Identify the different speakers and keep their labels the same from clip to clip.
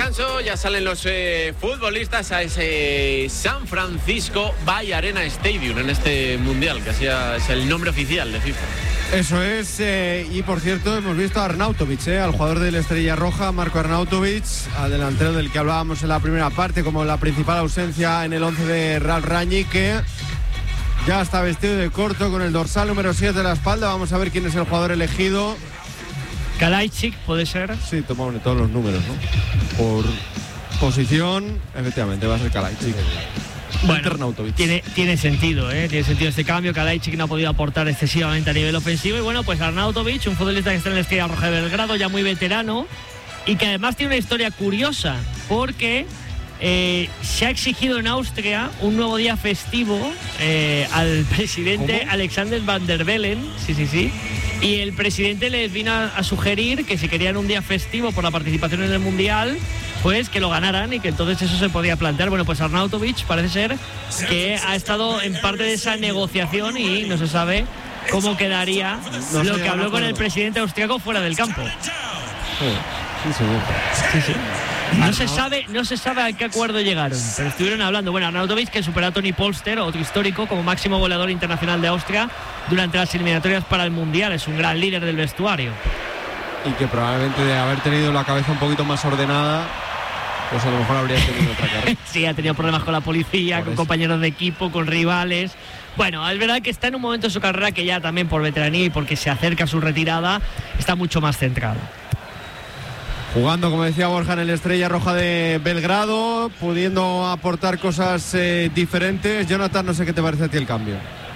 Speaker 1: descanso, ya salen los futbolistas a ese San Francisco Bay Arena Stadium en este mundial, que así es el nombre oficial de FIFA.
Speaker 2: Eso es, y por cierto hemos visto a Arnautovic, al jugador del Estrella Roja, Marco Arnautovic, al delantero del que hablábamos en la primera parte como la principal ausencia en el 11 de Ralf Rangnick, que ya está vestido de corto con el dorsal número 7 de la espalda. Vamos a ver quién es el jugador elegido.
Speaker 3: Kalajdzic, ¿puede ser?
Speaker 2: Sí, tomamos todos los números, ¿no? Por posición, efectivamente, va a ser Kalajdzic.
Speaker 3: Bueno, tiene sentido, tiene sentido este cambio. Kalajdzic no ha podido aportar excesivamente a nivel ofensivo. Y bueno, pues Arnautovic, un futbolista que está en la Estrella Roja de Belgrado, ya muy veterano, y que además tiene una historia curiosa, porque se ha exigido en Austria un nuevo día festivo al presidente Alexander Van der Bellen. Sí. Y el presidente les vino a sugerir que si querían un día festivo por la participación en el Mundial, pues que lo ganaran, y que entonces eso se podía plantear. Bueno, pues Arnautovic parece ser que ha estado en parte de esa negociación y no se sabe cómo quedaría lo que habló con el presidente austriaco fuera del campo. Sí. No se sabe a qué acuerdo llegaron, pero estuvieron hablando. Bueno, Arnautovic, que superó a Toni Polster, otro histórico, como máximo goleador internacional de Austria durante las eliminatorias para el Mundial. Es un gran líder del vestuario.
Speaker 2: Y que probablemente de haber tenido la cabeza un poquito más ordenada, pues a lo mejor habría tenido otra carrera.
Speaker 3: Sí, ha tenido problemas con la policía, con compañeros de equipo, con rivales. Bueno, es verdad que está en un momento de su carrera que ya también por veteranía y porque se acerca a su retirada, está mucho más centrado.
Speaker 2: Jugando, como decía Borja, en el Estrella Roja de Belgrado, pudiendo aportar cosas diferentes. Jonathan, no sé qué te parece a ti el cambio.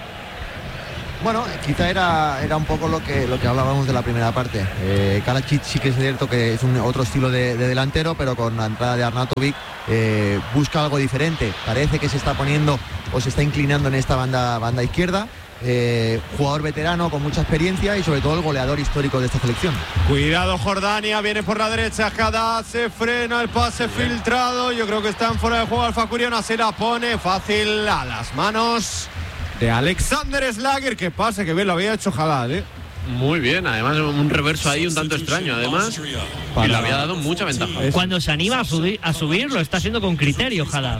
Speaker 4: Bueno, quizá era un poco lo que hablábamos de la primera parte. Kalajdzic sí que es cierto que es otro estilo de delantero, pero con la entrada de Arnautovic busca algo diferente. Parece que se está poniendo o se está inclinando en esta banda izquierda. Jugador veterano con mucha experiencia y sobre todo el goleador histórico de esta selección.
Speaker 2: Cuidado, Jordania, viene por la derecha, Haddad, se frena el pase filtrado. Yo creo que está en fuera de juego. Alfacuriona se la pone fácil a las manos de Alexander Schlager. Que pase, que bien lo había hecho Haddad,
Speaker 1: Muy bien, además un reverso ahí un tanto extraño, además, y le había dado mucha ventaja.
Speaker 3: Cuando se anima a subir, lo está haciendo con criterio, Haddad.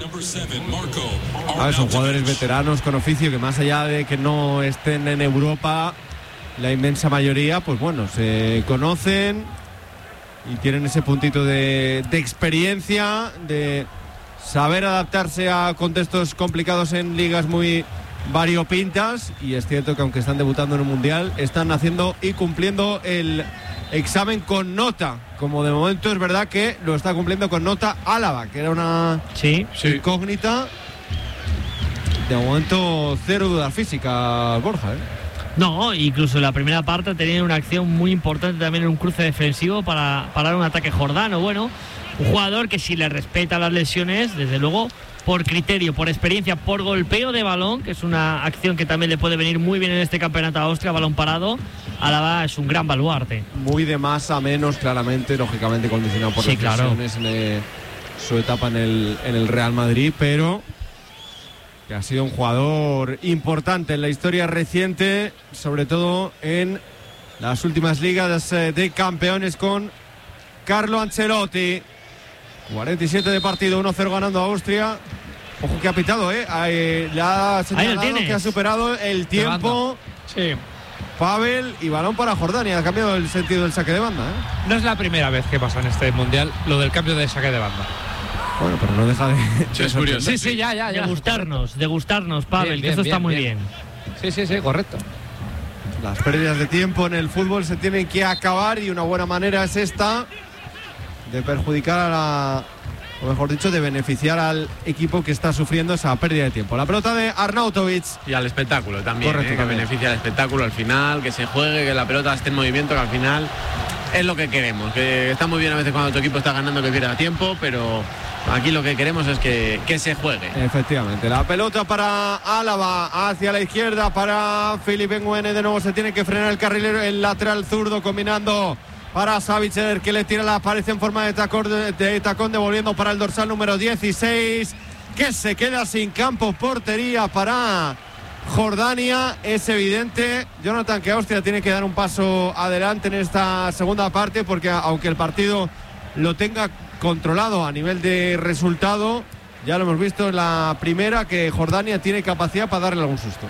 Speaker 2: A ver, son jugadores veteranos con oficio que, más allá de que no estén en Europa, la inmensa mayoría, pues bueno, se conocen y tienen ese puntito de experiencia, de saber adaptarse a contextos complicados en ligas muy variopintas. Y es cierto que aunque están debutando en un mundial, están haciendo y cumpliendo el examen con nota, como de momento es verdad que lo está cumpliendo con nota Álava, que era una incógnita. De momento cero dudas físicas, Borja,
Speaker 3: No, incluso en la primera parte tenía una acción muy importante también en un cruce defensivo para parar un ataque jordano. Bueno, un jugador que si le respeta las lesiones, desde luego, por criterio, por experiencia, por golpeo de balón, que es una acción que también le puede venir muy bien en este campeonato a Austria, balón parado, Álava es un gran baluarte.
Speaker 2: Muy de más a menos, claramente, lógicamente condicionado por las lesiones en su etapa en el Real Madrid, pero que ha sido un jugador importante en la historia reciente, sobre todo en las últimas ligas de campeones con Carlo Ancelotti. 47 de partido, 1-0 ganando a Austria. Ojo que ha pitado, le ha señalado que ha superado el tiempo.
Speaker 5: Sí.
Speaker 2: Pavel, y balón para Jordania. Ha cambiado el sentido del saque de banda,
Speaker 5: No es la primera vez que pasa en este mundial lo del cambio de saque de banda.
Speaker 2: Bueno, pero no deja de
Speaker 1: es curioso.
Speaker 5: Sí, ya.
Speaker 3: De gustarnos, Pavel, que esto está muy bien.
Speaker 5: Sí, correcto.
Speaker 2: Las pérdidas de tiempo en el fútbol se tienen que acabar, y una buena manera es esta de perjudicar o mejor dicho, de beneficiar al equipo que está sufriendo esa pérdida de tiempo. La pelota de Arnautovic.
Speaker 1: Y al espectáculo también,
Speaker 2: correcto,
Speaker 1: que beneficia al espectáculo al final, que se juegue, que la pelota esté en movimiento, que al final es lo que queremos. Que está muy bien a veces cuando tu equipo está ganando que pierda tiempo, pero aquí lo que queremos es que se juegue.
Speaker 2: Efectivamente, la pelota para Álava, hacia la izquierda para Filipe Nguene. De nuevo se tiene que frenar el carrilero, el lateral zurdo, combinando para Savitzer, que le tira la pared en forma de tacón, devolviendo para el dorsal número 16, que se queda sin campo, portería para Jordania. Es evidente, Jonathan, que Austria tiene que dar un paso adelante en esta segunda parte, porque aunque el partido lo tenga controlado a nivel de resultado. Ya lo hemos visto en la primera, que Jordania tiene capacidad para darle algún susto.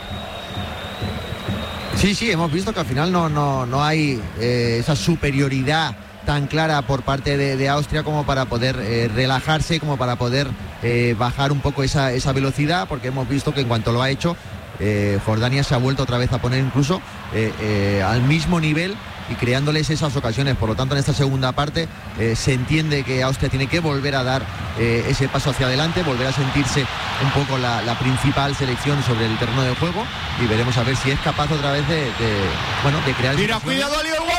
Speaker 4: Sí, hemos visto que al final no hay esa superioridad tan clara por parte de Austria como para poder relajarse, como para poder bajar un poco esa velocidad, porque hemos visto que en cuanto lo ha hecho, Jordania se ha vuelto otra vez a poner incluso al mismo nivel y creándoles esas ocasiones. Por lo tanto, en esta segunda parte se entiende que Austria tiene que volver a dar ese paso hacia adelante, volver a sentirse un poco la principal selección sobre el terreno de juego, y veremos a ver si es capaz otra vez de crear.
Speaker 2: Mira, cuidado, Ali Olguán.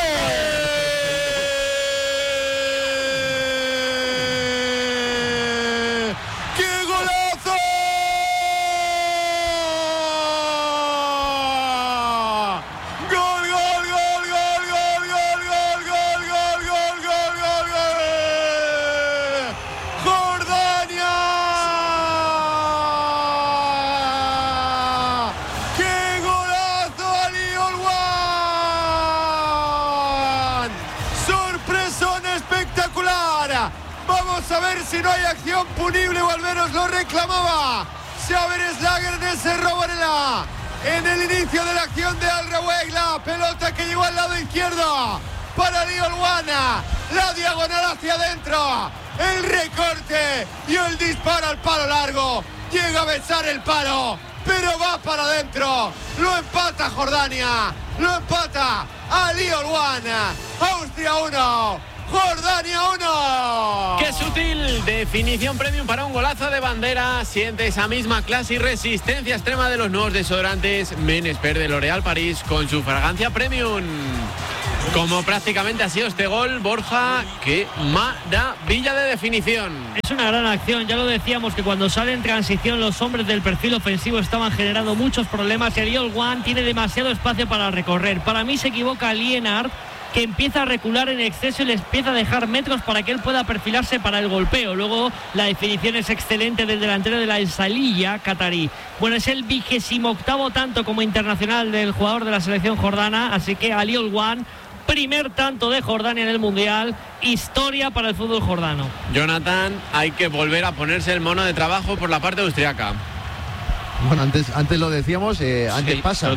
Speaker 2: A ver si no hay acción punible, o al menos lo reclamaba Xaver Schlager en ese robo en el inicio de la acción de Al Raweg. La pelota que llegó al lado izquierdo para Ali Olguán, la diagonal hacia adentro, el recorte y el disparo al palo largo. Llega a besar el palo, pero va para adentro. Lo empata Jordania, lo empata Ali Olguán. Austria 1, Jordania 1.
Speaker 1: Qué sutil definición premium para un golazo de bandera. Siente esa misma clase y resistencia extrema de los nuevos desodorantes Men Expert de L'Oréal París con su fragancia premium. Como prácticamente ha sido este gol, Borja, qué maravilla de definición.
Speaker 3: Es una gran acción, ya lo decíamos que cuando sale en transición los hombres del perfil ofensivo estaban generando muchos problemas y Ali Olguán tiene demasiado espacio para recorrer. Para mí se equivoca Lienard, que empieza a recular en exceso y le empieza a dejar metros para que él pueda perfilarse para el golpeo. Luego la definición es excelente del delantero de la Al-Saliyah catarí. Bueno, es el 28º tanto como internacional del jugador de la selección jordana, así que Ali Olguán, primer tanto de Jordania en el Mundial, historia para el fútbol jordano.
Speaker 1: Jonathan, hay que volver a ponerse el mono de trabajo por la parte austriaca.
Speaker 4: Bueno, antes lo decíamos, antes
Speaker 1: sí,
Speaker 4: pasa.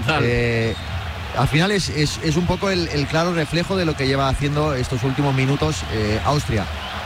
Speaker 4: Al final es un poco el claro reflejo de lo que lleva haciendo estos últimos minutos Austria.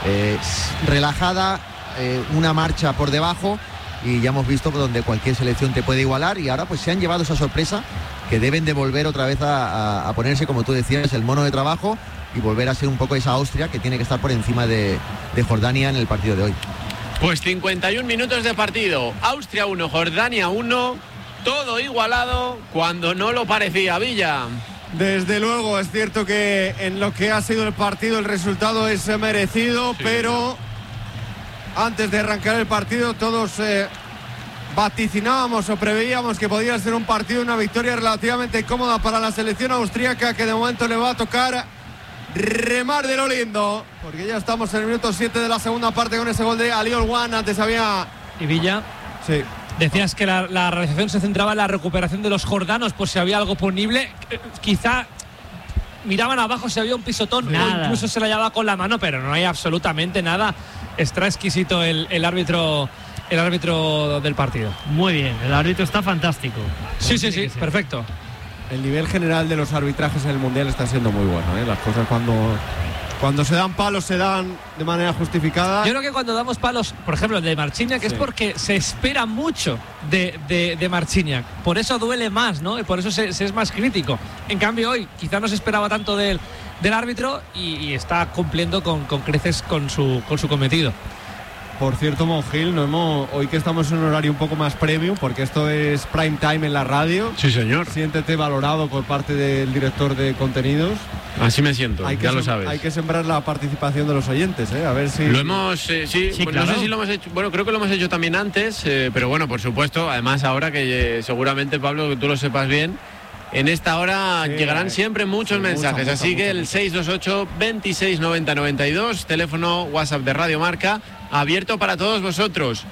Speaker 4: Relajada, una marcha por debajo, y ya hemos visto donde cualquier selección te puede igualar, y ahora pues se han llevado esa sorpresa que deben de volver otra vez a ponerse, como tú decías, el mono de trabajo y volver a ser un poco esa Austria que tiene que estar por encima de Jordania en el partido de hoy.
Speaker 1: Pues 51 minutos de partido, Austria 1, Jordania 1. Todo igualado cuando no lo parecía, Villa.
Speaker 2: Desde luego, es cierto que en lo que ha sido el partido el resultado es merecido, sí, pero antes de arrancar el partido todos vaticinábamos o preveíamos que podía ser un partido, una victoria relativamente cómoda para la selección austríaca, que de momento le va a tocar remar de lo lindo, porque ya estamos en el minuto 7 de la segunda parte con ese gol de Ali Olguán. Antes había...
Speaker 5: ¿Y Villa?
Speaker 2: Sí.
Speaker 5: Decías que la realización se centraba en la recuperación de los jordanos, pues si había algo punible, quizá miraban abajo si había un pisotón, o incluso se la llevaba con la mano, pero no hay absolutamente nada. Está exquisito el árbitro del partido.
Speaker 3: Muy bien, el árbitro está fantástico.
Speaker 5: Sí, perfecto.
Speaker 2: El nivel general de los arbitrajes en el Mundial está siendo muy bueno, ¿eh? Las cosas cuando se dan palos se dan de manera justificada.
Speaker 5: Yo creo que cuando damos palos, por ejemplo el de Marciniak, es porque se espera mucho de Marciniak. Por eso duele más, ¿no? Y por eso se es más crítico. En cambio hoy quizá no se esperaba tanto del árbitro y está cumpliendo con creces con su cometido.
Speaker 2: Por cierto, Monjil, hoy que estamos en un horario un poco más premium, porque esto es prime time en la radio.
Speaker 1: Sí, señor.
Speaker 2: Siéntete valorado por parte del director de contenidos.
Speaker 1: Así me siento, ya lo sabes.
Speaker 2: Hay que sembrar la participación de los oyentes, a ver si...
Speaker 1: Lo hemos, sí, claro. No sé si lo hemos hecho, bueno, creo que lo hemos hecho también antes, pero bueno, por supuesto, además ahora que seguramente, Pablo, que tú lo sepas bien, en esta hora llegarán siempre muchos mensajes, así que el 628 26 90 92, teléfono WhatsApp de Radio Marca, abierto para todos vosotros.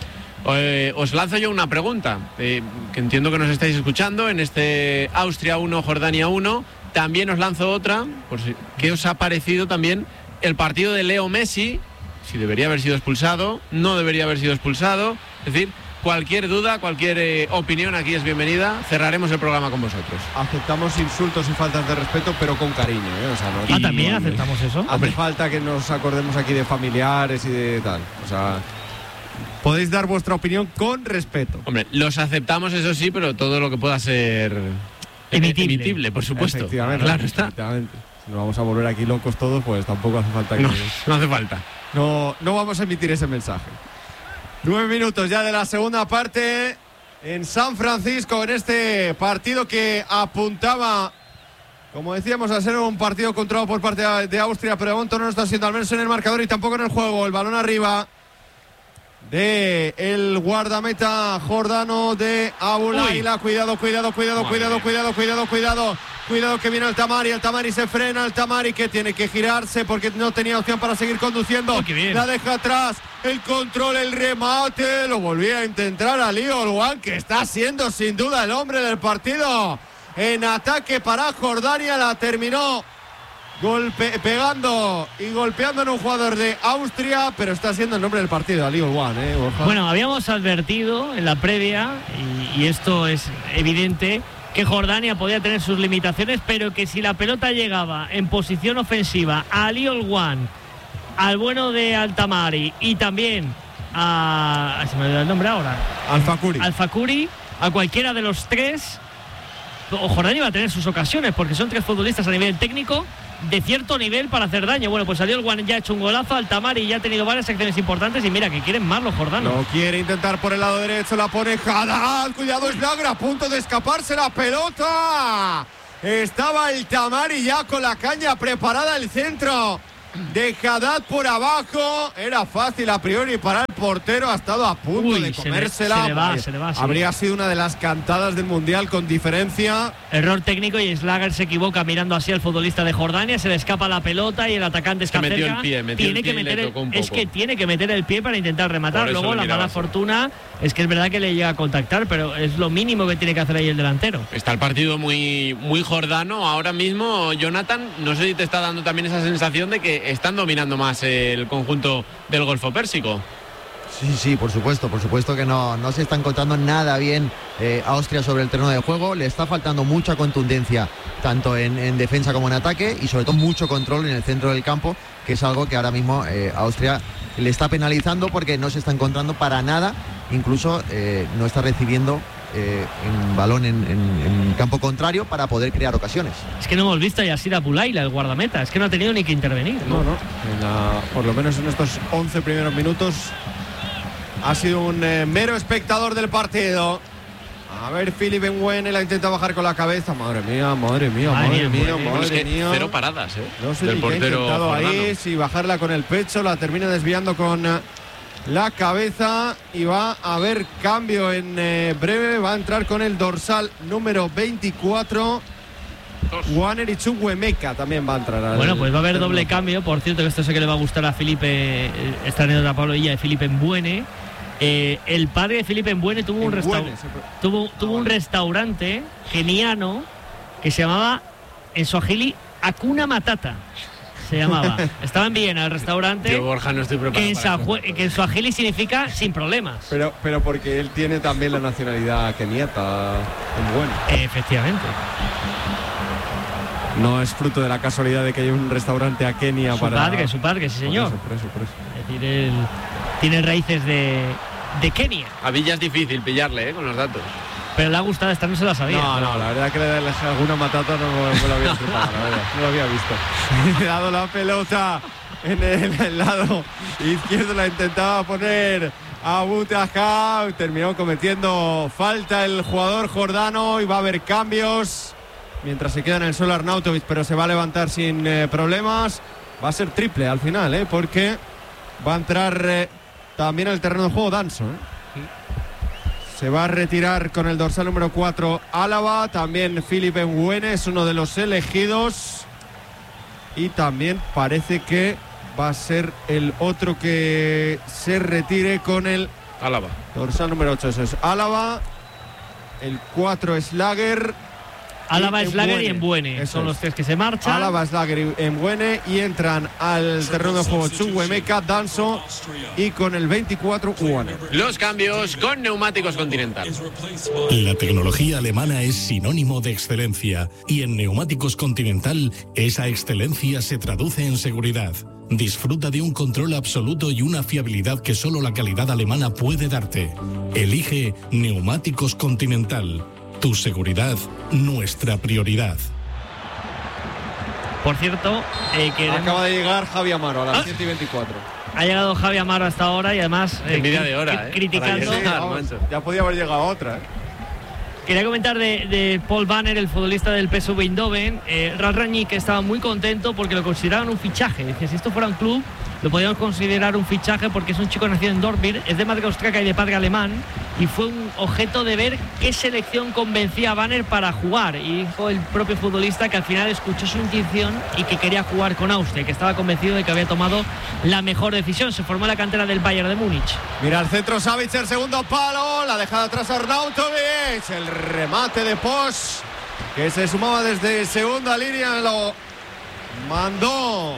Speaker 1: Os lanzo yo una pregunta, que entiendo que nos estáis escuchando en este Austria 1, Jordania 1. También os lanzo otra, ¿qué os ha parecido también el partido de Leo Messi, si debería haber sido expulsado, no debería haber sido expulsado. Es decir, cualquier duda, cualquier opinión aquí es bienvenida. Cerraremos el programa con vosotros.
Speaker 2: Aceptamos insultos y faltas de respeto, pero con cariño, ¿eh? O sea, no,
Speaker 3: ¿también aceptamos eso?
Speaker 2: Hace falta que nos acordemos aquí de familiares y de tal. O sea, podéis dar vuestra opinión con respeto.
Speaker 1: Hombre, los aceptamos, eso sí, pero todo lo que pueda ser emitible, por supuesto.
Speaker 2: Efectivamente,
Speaker 1: claro está.
Speaker 2: Efectivamente. Si nos vamos a volver aquí locos todos, pues tampoco hace falta que...
Speaker 1: No hace falta.
Speaker 2: No vamos a emitir ese mensaje. 9 minutos ya de la segunda parte en San Francisco, en este partido que apuntaba, como decíamos, a ser un partido controlado por parte de Austria, pero de momento no está siendo, al menos en el marcador y tampoco en el juego. El balón arriba de el guardameta jordano de Abulaila. Cuidado que viene Altamari se frena, Altamari que tiene que girarse porque no tenía opción para seguir conduciendo. La deja atrás, el control, el remate, lo volvía a intentar Ali Olwan, que está siendo sin duda el hombre del partido en ataque para Jordania. La terminó pegando y golpeando en un jugador de Austria, pero está siendo el nombre del partido, Ali Olwan,
Speaker 3: Bueno, habíamos advertido en la previa, y esto es evidente, que Jordania podía tener sus limitaciones, pero que si la pelota llegaba en posición ofensiva a Ali Olwan, al bueno de Altamari y también a... se me olvidó el nombre ahora. Al Fakuri, a cualquiera de los tres, Jordania va a tener sus ocasiones, porque son tres futbolistas a nivel técnico de cierto nivel para hacer daño. Bueno, pues Ali Olwan ya ha hecho un golazo, Altamari ya ha tenido varias acciones importantes y mira que quieren más los jordanos.
Speaker 2: Lo quiere intentar por el lado derecho, la pone Haddad, cuidado Slager, a punto de escaparse la pelota. Estaba Altamari ya con la caña preparada, el centro de Haddad por abajo, era fácil a priori para el portero, ha estado a punto de comérsela.
Speaker 3: Se le va.
Speaker 2: Habría sido una de las cantadas del Mundial con diferencia.
Speaker 3: Error técnico y Slager se equivoca mirando así al futbolista de Jordania, se le escapa la pelota y el atacante está cerca. Tiene que meter el pie para intentar rematar. Luego la mala fortuna es que es verdad que le llega a contactar, pero es lo mínimo que tiene que hacer ahí el delantero.
Speaker 1: Está el partido muy jordano ahora mismo, Jonathan. No sé si te está dando también esa sensación de que están dominando más el conjunto del Golfo Pérsico.
Speaker 4: Sí, por supuesto que no se está encontrando nada bien Austria sobre el terreno de juego. Le está faltando mucha contundencia tanto en defensa como en ataque y sobre todo mucho control en el centro del campo, que es algo que ahora mismo Austria le está penalizando porque no se está encontrando para nada, incluso no está recibiendo en balón en campo contrario para poder crear ocasiones.
Speaker 3: Es que no hemos visto a Yassir Abulaila, el guardameta, es que no ha tenido ni que intervenir.
Speaker 2: No. Por lo menos en estos 11 primeros minutos ha sido un mero espectador del partido. A ver, Philippe Nwene la intenta bajar con la cabeza. Madre mía.
Speaker 1: Cero paradas,
Speaker 2: No sé
Speaker 1: del
Speaker 2: ni
Speaker 1: portero
Speaker 2: qué ha intentado
Speaker 1: jordano.
Speaker 2: ahí, si bajarla con el pecho, la termina desviando con la cabeza y va a haber cambio en breve. Va a entrar con el dorsal número 24. Wanner y Chukwuemeka también va a entrar.
Speaker 3: Bueno, pues va a haber doble cambio. Por cierto, que esto sé que le va a gustar a Felipe, esta anécdota a Pablo Villa de Philippe Nwene. El padre de Philippe Nwene tuvo un restaurante keniano que se llamaba en suajili Hakuna Matata. Se llamaba. Estaba en Viena el restaurante.
Speaker 1: Yo, Borja, no estoy preparado
Speaker 3: que en suajili significa sin problemas.
Speaker 2: Pero porque él tiene también la nacionalidad keniata. Bueno.
Speaker 3: Efectivamente.
Speaker 2: No es fruto de la casualidad de que haya un restaurante a Kenia
Speaker 3: su padre, sí señor.
Speaker 2: Por eso.
Speaker 3: Es decir, él tiene raíces de Kenia.
Speaker 1: A Villa es difícil pillarle con los datos.
Speaker 3: Pero le ha gustado, esta no se la sabía.
Speaker 2: No, la verdad que alguna matata no lo había preparado, la verdad, no lo había visto. Le ha dado la pelota en el lado izquierdo, la intentaba poner a Butaja, terminó cometiendo falta el jugador jordano y va a haber cambios. Mientras se queda en el suelo Arnautovic, pero se va a levantar sin problemas. Va a ser triple al final, porque va a entrar también al terreno de juego Danso. Se va a retirar con el dorsal número 4 Álava. También Philippe Nwene es uno de los elegidos. Y también parece que va a ser el otro que se retire con el
Speaker 1: Álava.
Speaker 2: Dorsal número 8, eso es Álava. El 4 es Lager.
Speaker 3: Álava, Schlager y Embuene. Son los tres que se marchan.
Speaker 2: Álava, Schlager y Embuene, y entran al terreno de juego Chukwuemeka, Danso y con el 24 Warner.
Speaker 1: Los cambios con Neumáticos Continental.
Speaker 6: La tecnología alemana es sinónimo de excelencia y en Neumáticos Continental esa excelencia se traduce en seguridad. Disfruta de un control absoluto y una fiabilidad que solo la calidad alemana puede darte. Elige Neumáticos Continental. Tu seguridad, nuestra prioridad.
Speaker 3: Por cierto,
Speaker 2: acaba de llegar Javi Amaro a las 7:24.
Speaker 3: Ha llegado Javi Amaro hasta ahora y además
Speaker 1: envidia de hora,
Speaker 3: criticando.
Speaker 2: Ya podía haber llegado otra.
Speaker 3: Quería comentar de Paul Banner, el futbolista del PSV Eindhoven. Ralf Rangnick estaba muy contento porque lo consideraban un fichaje. Dice, si esto fuera un club, lo podríamos considerar un fichaje porque es un chico nacido en Dortmund, es de madre austriaca y de padre alemán, y fue un objeto de ver qué selección convencía a Banner para jugar. Y dijo el propio futbolista que al final escuchó su intuición y que quería jugar con Austria, que estaba convencido de que había tomado la mejor decisión. Se formó en la cantera del Bayern de Múnich.
Speaker 2: Mira el centro, Savitzer, segundo palo, la dejada atrás Arnautovic, el remate de Posch, que se sumaba desde segunda línea, lo mandó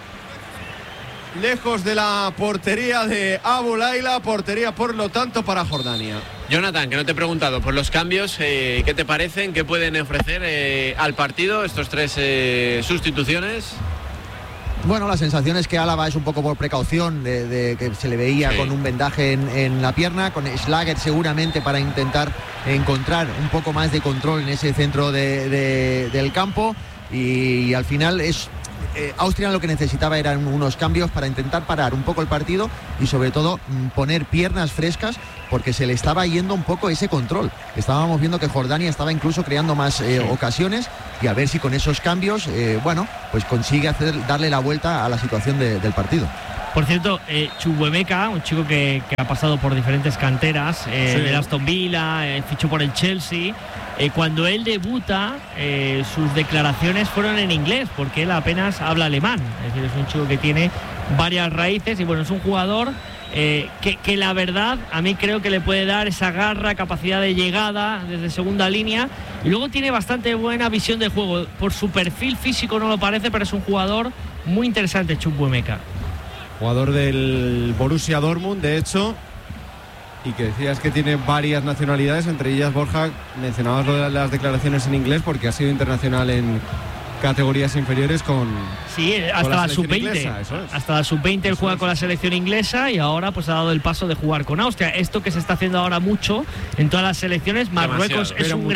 Speaker 2: lejos de la portería de Abu Laila, portería por lo tanto para Jordania.
Speaker 1: Jonathan, que no te he preguntado por los cambios, ¿qué te parecen? ¿Qué pueden ofrecer al partido estos tres sustituciones?
Speaker 4: Bueno, la sensación es que Álava es un poco por precaución de que se le veía con un vendaje en la pierna, con Schlager seguramente para intentar encontrar un poco más de control en ese centro del campo, y al final Austria lo que necesitaba eran unos cambios para intentar parar un poco el partido y sobre todo poner piernas frescas, porque se le estaba yendo un poco ese control. Estábamos viendo que Jordania estaba incluso creando más ocasiones, y a ver si con esos cambios pues consigue darle la vuelta a la situación del partido.
Speaker 3: Por cierto, Chukwuemeka, un chico que ha pasado por diferentes canteras, de Aston Villa, fichó por el Chelsea. Cuando él debuta, sus declaraciones fueron en inglés, porque él apenas habla alemán. Es decir, es un chico que tiene varias raíces y bueno, es un jugador que la verdad a mí creo que le puede dar esa garra, capacidad de llegada desde segunda línea, y luego tiene bastante buena visión de juego. Por su perfil físico no lo parece, pero es un jugador muy interesante, Chukwuemeka.
Speaker 2: Jugador del Borussia Dortmund, de hecho, y que decías que tiene varias nacionalidades, entre ellas, Borja, mencionabas lo de las declaraciones en inglés porque ha sido internacional en categorías inferiores con
Speaker 3: hasta la sub-20. Hasta la sub-20 él juega con la selección inglesa y ahora pues ha dado el paso de jugar con Austria. Esto que se está haciendo ahora mucho en todas las selecciones. Marruecos es un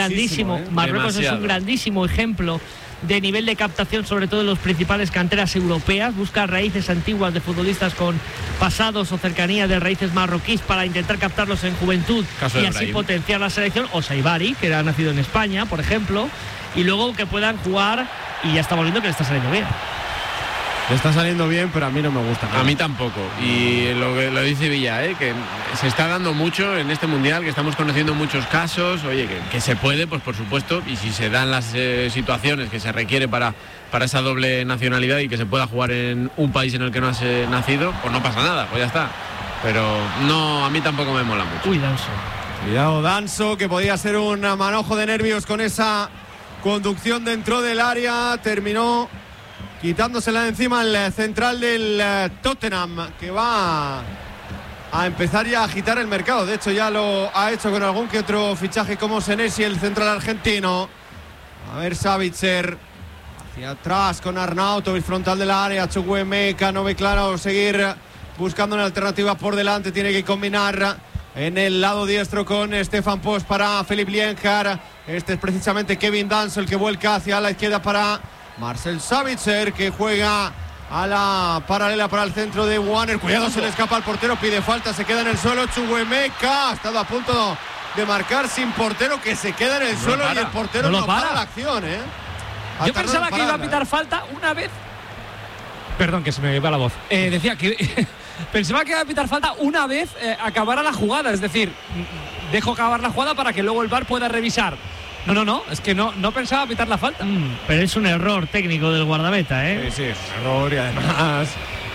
Speaker 3: grandísimo ejemplo de nivel de captación, sobre todo en las principales canteras europeas. Busca raíces antiguas de futbolistas con pasados o cercanía de raíces marroquíes para intentar captarlos en juventud y así potenciar la selección. O Saibari, que ha nacido en España, por ejemplo, y luego que puedan jugar, y ya estamos viendo que le está saliendo bien.
Speaker 2: Le está saliendo bien, pero a mí no me gusta.
Speaker 1: A mí tampoco. Y lo dice Villa, que se está dando mucho en este mundial, que estamos conociendo muchos casos. Oye, que se puede, pues por supuesto, y si se dan las situaciones que se requiere para esa doble nacionalidad y que se pueda jugar en un país en el que no has nacido, pues no pasa nada, pues ya está. Pero no, a mí tampoco me mola mucho.
Speaker 3: Uy, Danso.
Speaker 2: Cuidado, Danso, que podía ser un manojo de nervios con esa conducción dentro del área. Terminó quitándosela de encima el central del Tottenham, que va a empezar ya a agitar el mercado. De hecho ya lo ha hecho con algún que otro fichaje como Senesi, el central argentino. A ver, Savitzer hacia atrás con Arnautovic, frontal del área. Chukwuemeka no ve claro seguir buscando una alternativa por delante. Tiene que combinar en el lado diestro con Stefan Posch para Philipp Lienhard. Este es precisamente Kevin Danso el que vuelca hacia la izquierda para Marcel Savitzer, que juega a la paralela para el centro de Warner. Cuidado, se le escapa al portero, pide falta, se queda en el suelo. Chukwuemeka ha estado a punto de marcar sin portero, que se queda en el suelo y el portero no para la acción.
Speaker 5: Yo pensaba que iba a pitar falta una vez. Perdón, que se me va la voz. Decía que pensaba que iba a pitar falta una vez acabara la jugada, es decir, dejo acabar la jugada para que luego el VAR pueda revisar. No, es que no pensaba pitar la falta.
Speaker 3: Pero es un error técnico del guardameta,
Speaker 2: Sí, es un error, y además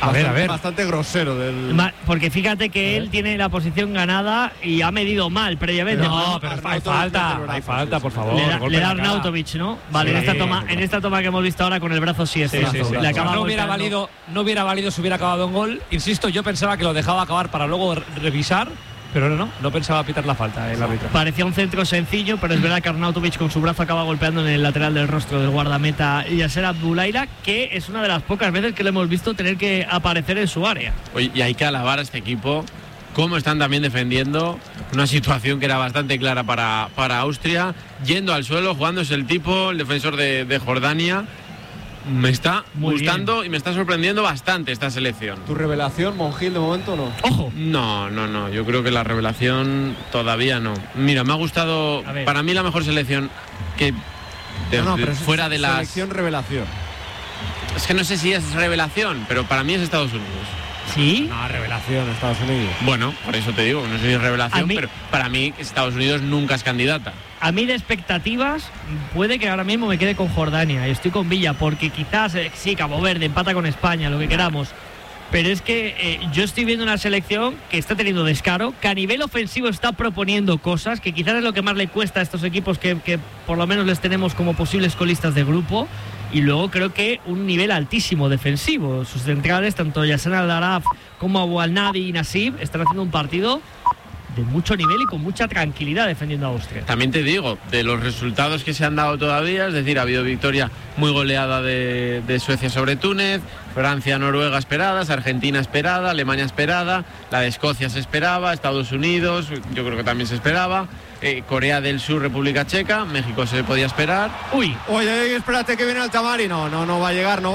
Speaker 2: bastante grosero.
Speaker 3: Porque fíjate que él tiene la posición ganada y ha medido mal previamente.
Speaker 5: No, pero hay falta, por favor.
Speaker 3: Le da Arnautovic, ¿no? Vale, sí, en esta toma que hemos visto ahora con el brazo sí es cierto. Le
Speaker 5: no hubiera valido si hubiera acabado en gol. Insisto, yo pensaba que lo dejaba acabar para luego revisar. Pero no pensaba pitar la falta el árbitro.
Speaker 3: Parecía un centro sencillo, pero es verdad que Arnautovic con su brazo acaba golpeando en el lateral del rostro del guardameta Yasser Abdoulaye, que es una de las pocas veces que le hemos visto tener que aparecer en su área.
Speaker 1: Oye, y hay que alabar a este equipo, cómo están también defendiendo una situación que era bastante clara para Austria, yendo al suelo, jugándose el tipo, el defensor de Jordania. Me está gustando y me está sorprendiendo bastante esta selección.
Speaker 2: ¿Tu revelación, Monjil, de momento o no?
Speaker 3: ¡Ojo!
Speaker 1: No. Yo creo que la revelación todavía no. Mira, me ha gustado. Para mí la mejor selección que fuera de la
Speaker 2: selección revelación.
Speaker 1: Es que no sé si es revelación, pero para mí es Estados Unidos.
Speaker 3: ¿Sí?
Speaker 2: No, revelación, Estados Unidos.
Speaker 1: Bueno, por eso te digo, no sé si es revelación, pero para mí Estados Unidos nunca es candidata.
Speaker 3: A mí de expectativas puede que ahora mismo me quede con Jordania y estoy con Villa porque quizás sí, Cabo Verde empata con España, lo que queramos, pero es que yo estoy viendo una selección que está teniendo descaro, que a nivel ofensivo está proponiendo cosas, que quizás es lo que más le cuesta a estos equipos que por lo menos les tenemos como posibles colistas de grupo, y luego creo que un nivel altísimo defensivo. Sus centrales, tanto Yasser Al-Araf como Abou Al-Nadi y Nassib, están haciendo un partido de mucho nivel y con mucha tranquilidad defendiendo a Austria.
Speaker 1: También te digo, de los resultados que se han dado todavía, es decir, ha habido victoria muy goleada de Suecia sobre Túnez, Francia, Noruega esperadas, Argentina esperada, Alemania esperada, la de Escocia se esperaba, Estados Unidos, yo creo que también se esperaba, Corea del Sur, República Checa, México se podía esperar.
Speaker 2: Oye, espérate que viene Altamari. No va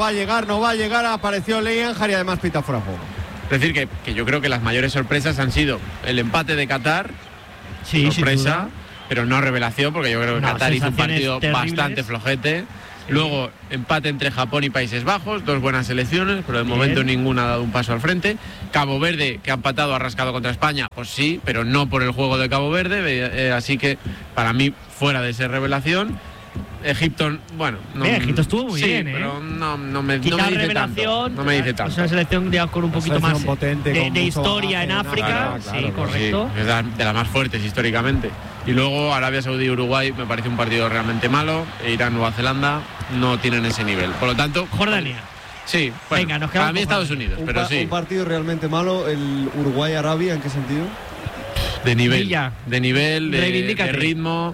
Speaker 2: a llegar, apareció Leienhard y además pita fuera de juego.
Speaker 1: Es decir, que yo creo que las mayores sorpresas han sido el empate de Qatar, sorpresa, pero no revelación, porque yo creo que Qatar hizo un partido bastante flojete. Sí. Luego, empate entre Japón y Países Bajos, dos buenas selecciones, pero de momento ninguna ha dado un paso al frente. Cabo Verde, que ha empatado, ha rascado contra España, pues sí, pero no por el juego de Cabo Verde, así que para mí, fuera de ser revelación. Egipto, bueno,
Speaker 3: Egipto estuvo muy bien,
Speaker 1: pero no me dice tanto. No me dice tanto.
Speaker 3: Es una selección con un poquito más
Speaker 2: potente,
Speaker 3: de historia en África, claro, sí, correcto.
Speaker 1: Sí, es de las más fuertes históricamente. Y luego Arabia Saudí y Uruguay me parece un partido realmente malo. Irán, Nueva Zelanda no tienen ese nivel. Por lo tanto,
Speaker 3: Jordania.
Speaker 1: Sí, bueno,
Speaker 3: venga, nos
Speaker 1: para mí Estados Unidos, pero sí.
Speaker 2: Un partido realmente malo, el Uruguay-Arabia, ¿en qué sentido?
Speaker 1: De nivel, de ritmo.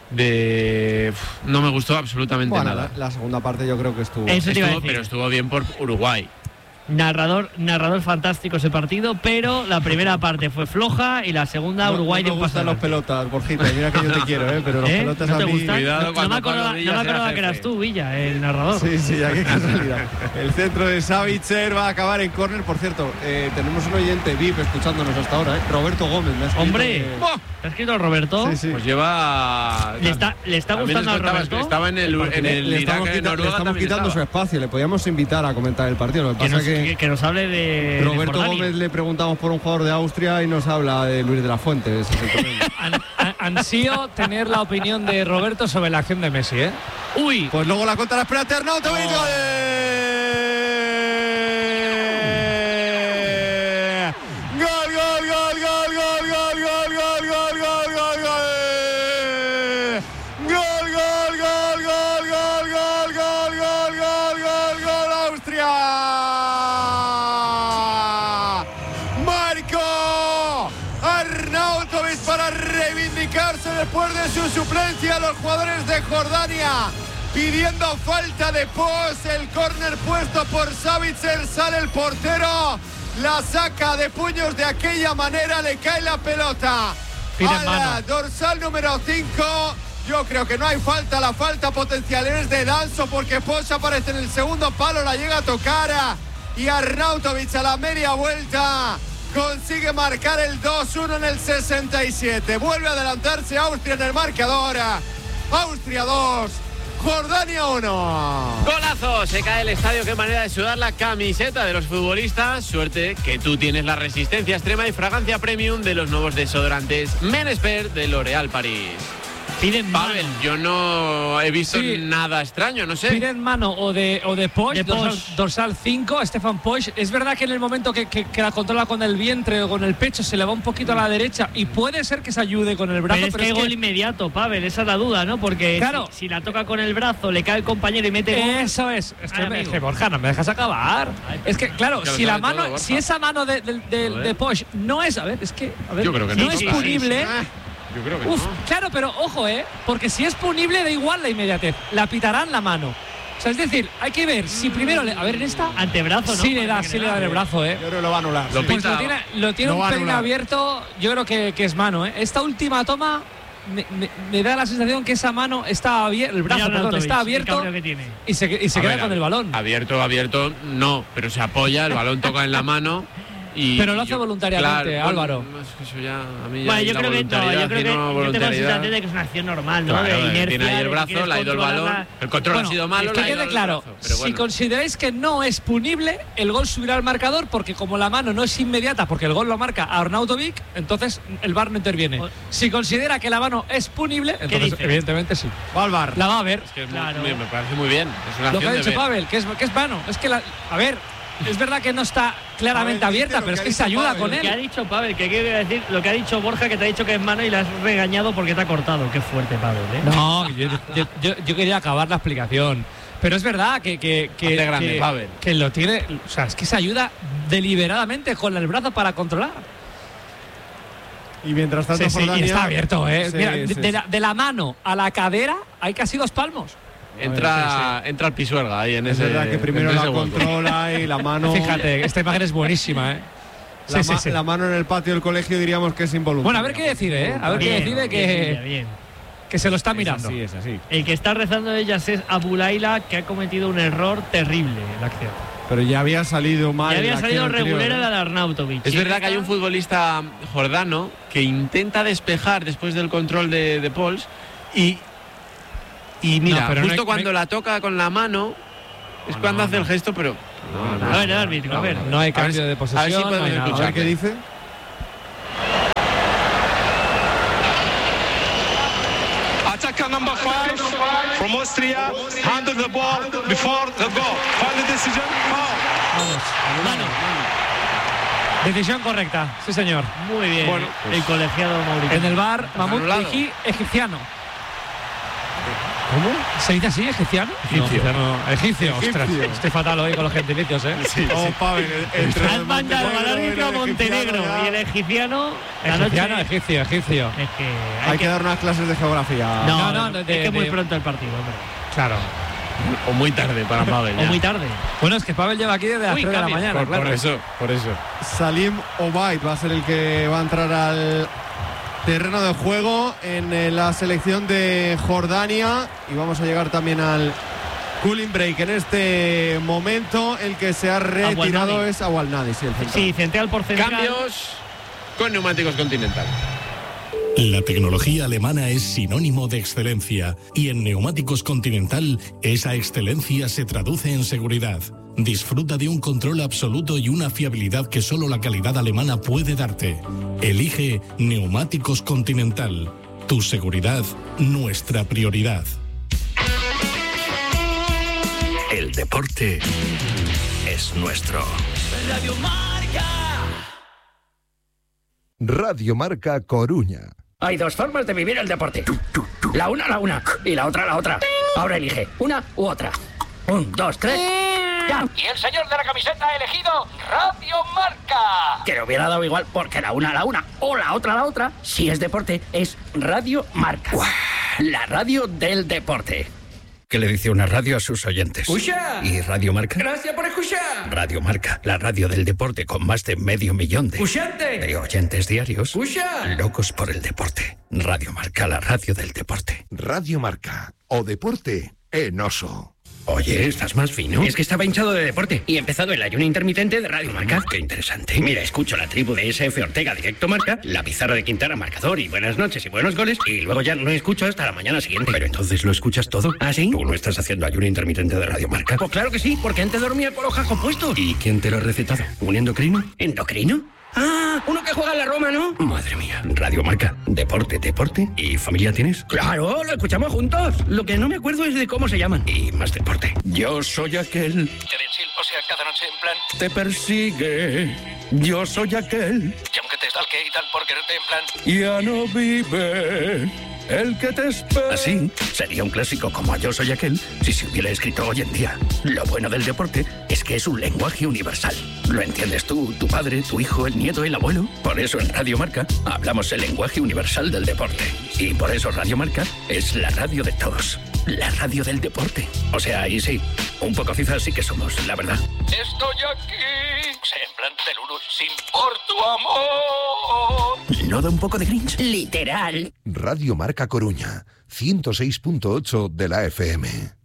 Speaker 1: No me gustó absolutamente nada.
Speaker 2: La segunda parte yo creo que estuvo
Speaker 1: pero estuvo bien por Uruguay.
Speaker 3: Narrador fantástico ese partido, pero la primera parte fue floja y la segunda Uruguay
Speaker 2: no me gustan los pelotas, Borjita, mira que yo te quiero, pero los pelotas
Speaker 3: ¿no
Speaker 2: a mí...
Speaker 3: No me acordaba que eras tú, Villa, el narrador.
Speaker 2: Sí, ya qué casualidad. El centro de Savitzer va a acabar en córner. Por cierto, tenemos un oyente VIP escuchándonos hasta ahora, Roberto Gómez.
Speaker 3: ¡Hombre! ¿Te ha escrito Roberto?
Speaker 2: Sí.
Speaker 1: Pues lleva...
Speaker 3: ¿Le está gustando a Roberto?
Speaker 1: Estaba en el Irak,
Speaker 2: le estamos quitando su espacio, le podíamos invitar a comentar el partido. Lo que pasa
Speaker 3: que nos hable de
Speaker 2: Roberto
Speaker 3: de
Speaker 2: Gómez. Le preguntamos por un jugador de Austria y nos habla de Luis de la Fuente.
Speaker 5: Ansío tener la opinión de Roberto sobre la acción de Messi, ¿eh?
Speaker 3: Uy,
Speaker 2: pues luego la contará. Espérate, Arnautovic. Después de su suplencia, los jugadores de Jordania pidiendo falta de post, el córner puesto por Savitzer, sale el portero, la saca de puños de aquella manera, le cae la pelota a la dorsal número 5. Yo creo que no hay falta, la falta potencial es de Danso porque Posch aparece en el segundo palo, la llega a tocar y Arnautovic a la media vuelta consigue marcar el 2-1 en el 67. Vuelve a adelantarse Austria en el marcador. Austria 2, Jordania 1.
Speaker 1: Golazo, se cae el estadio, qué manera de sudar la camiseta de los futbolistas. Suerte que tú tienes la resistencia extrema y fragancia premium de los nuevos desodorantes Men Expert de L'Oréal París.
Speaker 3: Piden
Speaker 1: Pavel,
Speaker 3: mano.
Speaker 1: yo no he visto nada extraño, no sé.
Speaker 5: Piden mano o de Poch, dorsal 5, Stefan Poch. Es verdad que en el momento que la controla con el vientre o con el pecho se le va un poquito a la derecha y puede ser que se ayude con el brazo.
Speaker 3: Pero es que gol inmediato, Pavel, esa es la duda, ¿no? Porque
Speaker 5: claro,
Speaker 3: si la toca con el brazo, le cae el compañero y mete gol.
Speaker 5: Eso es. Es que Borja, no me dejas acabar. Es que, claro, si la mano, todo, si esa mano de Poch no es, a ver,
Speaker 1: yo creo que
Speaker 5: no es punible.
Speaker 1: Yo creo que
Speaker 5: Claro, pero ojo, porque si es punible da igual la inmediatez, la pitarán la mano. O sea, es decir, hay que ver si primero a ver, en esta
Speaker 3: antebrazo, ¿no?
Speaker 5: Sí le da en el brazo,
Speaker 2: Yo creo que lo va a anular.
Speaker 5: Lo tiene un pelín abierto, yo creo que es mano, Esta última toma me da la sensación que esa mano está abierta, el brazo, perdón, está abierto y se queda con el balón.
Speaker 1: Abierto, no, pero se apoya, el balón toca en la mano.
Speaker 5: Pero lo hace voluntariamente, claro, Álvaro.
Speaker 1: Eso ya, a mí
Speaker 3: bueno, yo creo que no, yo tengo la sensación de que es una acción normal, ¿no?
Speaker 1: Claro,
Speaker 3: de inercia,
Speaker 1: tiene ahí el brazo, le ha ido el balón, el control ha sido malo.
Speaker 5: Que quede claro, si consideráis que no es punible, el gol subirá al marcador porque como la mano no es inmediata, porque el gol lo marca Arnautovic, entonces el VAR no interviene. Si considera que la mano es punible, entonces evidentemente sí.
Speaker 2: Va al VAR.
Speaker 5: La va a ver.
Speaker 1: Es que me parece muy bien. Es una
Speaker 5: lo que ha
Speaker 1: acción
Speaker 5: dicho Pavel, que es mano. Es que a ver, es verdad que no está claramente abierta, pero es que se ayuda con él.
Speaker 3: ¿Qué ha dicho Pavel? ¿Qué quiere decir? Lo que ha dicho Borja, que te ha dicho que es mano y la has regañado porque te ha cortado. Qué fuerte, Pavel,
Speaker 5: No, yo quería acabar la explicación. Pero es verdad que lo tiene. O sea, es que se ayuda deliberadamente con el brazo para controlar.
Speaker 2: Y mientras tanto,
Speaker 5: Jordania, está abierto, Mira, de la mano a la cadera hay casi 2 palmos.
Speaker 1: Entra el Pisuerga ahí en ese.
Speaker 2: Es verdad que primero la controla y la mano.
Speaker 5: Fíjate, esta imagen es buenísima,
Speaker 2: La mano en el patio del colegio diríamos que es involuntaria.
Speaker 5: Bueno, a ver qué decide, A ver qué decide que se lo está mirando.
Speaker 2: Sí, es así.
Speaker 3: El que está rezando de ellas es Abulaila, que ha cometido un error terrible en la acción.
Speaker 2: Pero ya había salido mal.
Speaker 3: Ya había salido regulera la de Arnautovic.
Speaker 1: Es verdad que hay un futbolista jordano que intenta despejar después del control de Pols y mira, justo cuando la toca con la mano es cuando hace el gesto, pero
Speaker 3: a ver, el árbitro, a ver.
Speaker 5: No hay cambio de posesión.
Speaker 1: A ver si podemos escuchar.
Speaker 2: A ver qué dice.
Speaker 7: Attacker number 5 from Austria handled the ball before the goal. Final decision.
Speaker 5: Mano. Decisión correcta, sí señor.
Speaker 3: Muy bien. Bueno, el colegiado mauritano.
Speaker 5: En el VAR, Mahmoud Behi, egipciano.
Speaker 2: ¿Cómo?
Speaker 5: ¿Se dice así, egipciano? Egipcio. Ostras, estoy fatal hoy con los gentilicios,
Speaker 2: Sí. Pavel,
Speaker 3: has mandado al árbitro a Montenegro y el egipciano.
Speaker 5: Egipcio.
Speaker 3: Es que
Speaker 2: hay que dar unas clases de geografía.
Speaker 3: No, es que muy pronto el partido, hombre.
Speaker 5: Claro.
Speaker 1: O muy tarde para Pavel.
Speaker 3: O muy tarde.
Speaker 5: Bueno, es que Pavel lleva aquí desde las 3 de la mañana.
Speaker 1: Por eso.
Speaker 2: Salim Obaid va a ser el que va a entrar al terreno de juego en la selección de Jordania y vamos a llegar también al cooling break. En este momento el que se ha retirado es Awalnadi.
Speaker 3: Sí, central por central.
Speaker 1: Cambios con Neumáticos Continental.
Speaker 6: La tecnología alemana es sinónimo de excelencia y en Neumáticos Continental esa excelencia se traduce en seguridad. Disfruta de un control absoluto y una fiabilidad que solo la calidad alemana puede darte. Elige Neumáticos Continental. Tu seguridad, nuestra prioridad.
Speaker 8: El deporte es nuestro.
Speaker 9: Radio Marca.
Speaker 10: Radio Marca Coruña.
Speaker 11: Hay 2 formas de vivir el deporte. La una y la otra. Ahora elige una u otra. 1, 2, 3. ¡Ya!
Speaker 9: Y el señor de la camiseta ha elegido Radio Marca.
Speaker 11: Que le hubiera dado igual porque la una o la otra, si es deporte, es Radio Marca. La radio del deporte.
Speaker 8: ¿Qué le dice una radio a sus oyentes?
Speaker 9: ¡Escucha!
Speaker 8: ¿Y Radio Marca?
Speaker 9: Gracias por escuchar.
Speaker 8: Radio Marca, la radio del deporte con más de 500 000
Speaker 9: de
Speaker 8: oyentes diarios.
Speaker 9: ¡Escucha!
Speaker 8: Locos por el deporte. Radio Marca, la radio del deporte.
Speaker 10: Radio Marca, o deporte en oso.
Speaker 8: Oye, ¿estás más fino?
Speaker 11: Es que estaba hinchado de deporte y he empezado el ayuno intermitente de Radio Marca.
Speaker 8: Qué interesante.
Speaker 11: Mira, escucho la tribu de SF Ortega directo marca, la pizarra de Quintana marcador y buenas noches y buenos goles y luego ya no escucho hasta la mañana siguiente.
Speaker 8: Pero entonces lo escuchas todo.
Speaker 11: ¿Ah, sí?
Speaker 8: ¿Tú no estás haciendo ayuno intermitente de Radio Marca?
Speaker 11: Pues claro que sí, porque antes dormía con los jajos puestos.
Speaker 8: ¿Y quién te lo ha recetado? ¿Un endocrino?
Speaker 11: ¿Endocrino? Ah, uno que juega en la Roma, ¿no?
Speaker 8: Madre mía, Radio Marca, deporte. ¿Y familia tienes?
Speaker 11: Claro, lo escuchamos juntos. Lo que no me acuerdo es de cómo se llaman.
Speaker 8: Y más deporte. Yo soy aquel
Speaker 9: O sea, cada noche en plan...
Speaker 8: te persigue. Yo soy aquel
Speaker 9: Y aunque te stalke y tal por quererte en plan...
Speaker 8: ya no vive. El que te espera. Así sería un clásico como Yo soy aquel si se hubiera escrito hoy en día. Lo bueno del deporte es que es un lenguaje universal. Lo entiendes tú, tu padre, tu hijo, el nieto, el abuelo. Por eso en Radio Marca hablamos el lenguaje universal del deporte. Y por eso Radio Marca es la radio de todos. La radio del deporte. O sea, ahí sí, un poco cizas sí que somos, la verdad.
Speaker 9: Estoy aquí. O sea, en plan Teluru, sin por tu amor.
Speaker 8: ¿No da un poco de cringe?
Speaker 11: Literal.
Speaker 10: Radio Marca Coruña, 106.8 de la FM.